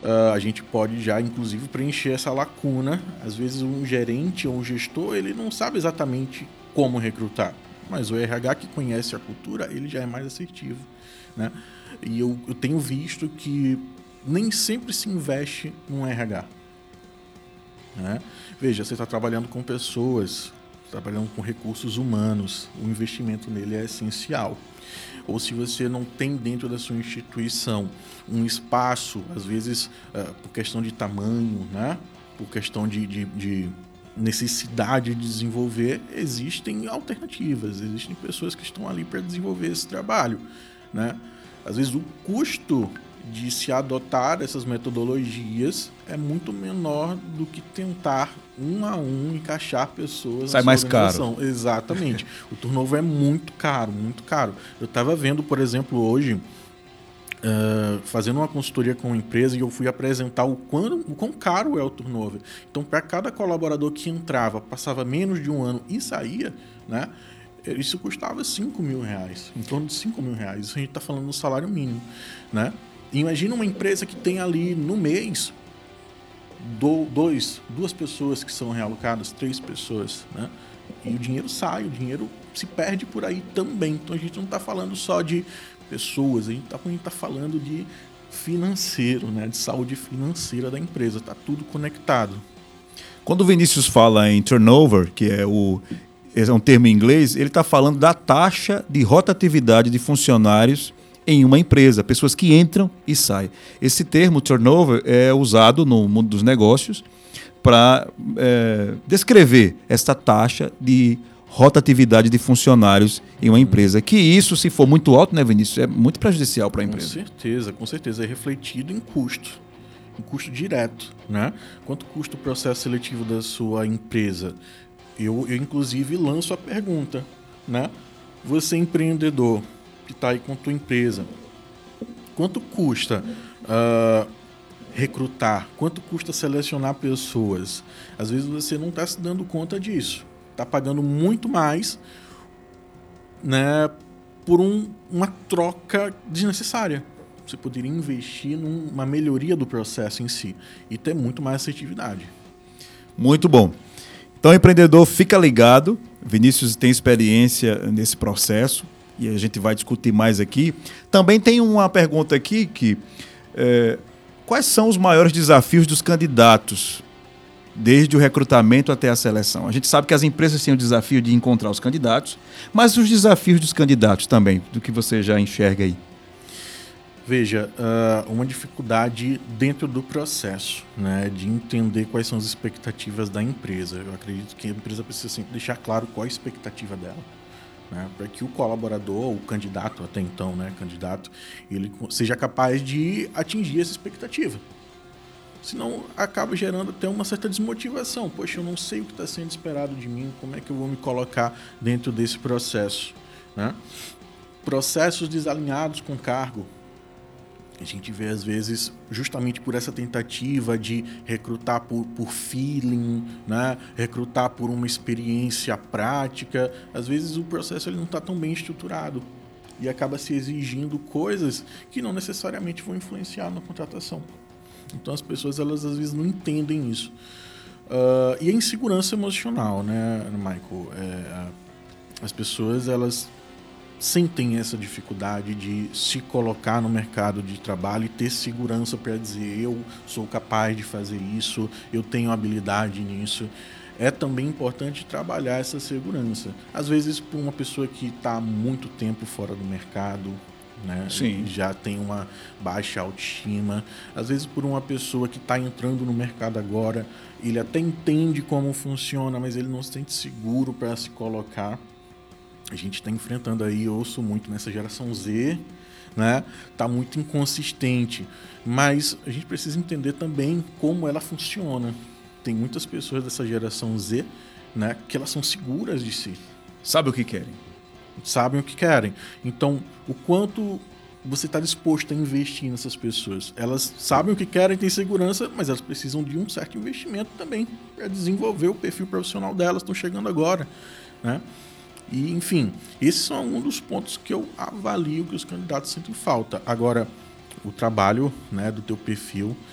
a gente pode já, inclusive, preencher essa lacuna. Às vezes um gerente ou um gestor, ele não sabe exatamente como recrutar, mas o RH que conhece a cultura, ele já é mais assertivo, né? E eu tenho visto que nem sempre se investe no RH, né? Veja, você está trabalhando com pessoas, trabalhando com recursos humanos, o investimento nele é essencial. Ou se você não tem dentro da sua instituição um espaço, às vezes por questão de tamanho, né? Por questão de necessidade de desenvolver, existem alternativas, existem pessoas que estão ali para desenvolver esse trabalho, né? Às vezes o custo de se adotar essas metodologias é muito menor do que tentar um a um encaixar pessoas Sai na sua mais caro. organização. Exatamente. O turnover é muito caro, muito caro. Eu estava vendo, por exemplo, hoje, fazendo uma consultoria com uma empresa e eu fui apresentar o quão caro é o turnover. Então, para cada colaborador que entrava, passava menos de um ano e saía, né? Isso custava R$ 5.000, em torno de R$ 5.000. Isso a gente está falando do salário mínimo, né? Imagina uma empresa que tem ali no mês duas pessoas que são realocadas, 3 pessoas, né? E o dinheiro sai, o dinheiro se perde por aí também. Então a gente não está falando só de pessoas, a gente está falando de financeiro, né? De saúde financeira da empresa. Está tudo conectado. Quando o Vinícius fala em turnover, que é um termo em inglês, ele está falando da taxa de rotatividade de funcionários em uma empresa, pessoas que entram e saem. Esse termo, turnover, é usado no mundo dos negócios para descrever esta taxa de rotatividade de funcionários em uma empresa. Que isso, se for muito alto, né, Vinícius, é muito prejudicial para a empresa. Com certeza. É refletido em custo direto, né? Quanto custa o processo seletivo da sua empresa? Eu inclusive, lanço a pergunta, né? Você, empreendedor, que está aí com a tua empresa, quanto custa recrutar? Quanto custa selecionar pessoas? Às vezes você não está se dando conta disso. Está pagando muito mais, né, por uma troca desnecessária. Você poderia investir numa melhoria do processo em si e ter muito mais assertividade. Muito bom. Então, empreendedor, fica ligado. Vinícius tem experiência nesse processo e a gente vai discutir mais aqui. Também tem uma pergunta aqui que quais são os maiores desafios dos candidatos desde o recrutamento até a seleção? A gente sabe que as empresas têm o desafio de encontrar os candidatos, mas os desafios dos candidatos também, do que você já enxerga aí. Veja, uma dificuldade dentro do processo, né, de entender quais são as expectativas da empresa. Eu acredito que a empresa precisa sempre deixar claro qual é a expectativa dela, né, para que o colaborador, o candidato até então, né, ele seja capaz de atingir essa expectativa. Senão acaba gerando até uma certa desmotivação. Poxa, eu não sei o que está sendo esperado de mim, como é que eu vou me colocar dentro desse processo, né? Processos desalinhados com cargo. A gente vê, às vezes, justamente por essa tentativa de recrutar por feeling, né? Recrutar por uma experiência prática. Às vezes o processo ele não está tão bem estruturado e acaba se exigindo coisas que não necessariamente vão influenciar na contratação. Então as pessoas, elas às vezes não entendem isso. E a insegurança emocional, né, Michael? As pessoas, elas sentem essa dificuldade de se colocar no mercado de trabalho e ter segurança para dizer eu sou capaz de fazer isso, eu tenho habilidade nisso. É também importante trabalhar essa segurança. Às vezes, por uma pessoa que está há muito tempo fora do mercado, né? Sim. Já tem uma baixa autoestima. Às vezes, por uma pessoa que está entrando no mercado agora, ele até entende como funciona, mas ele não se sente seguro para se colocar. A gente está enfrentando aí, eu ouço muito nessa geração Z, né? Tá muito inconsistente, mas a gente precisa entender também como ela funciona. Tem muitas pessoas dessa geração Z, né, que elas são seguras de si. Sabe o que querem. Sabem o que querem. Então, o quanto você está disposto a investir nessas pessoas? Elas sabem o que querem, têm segurança, mas elas precisam de um certo investimento também para desenvolver o perfil profissional delas, estão chegando agora, né? E, enfim, esses são um dos pontos que eu avalio que os candidatos sentem falta. Agora, o trabalho, né, do teu perfil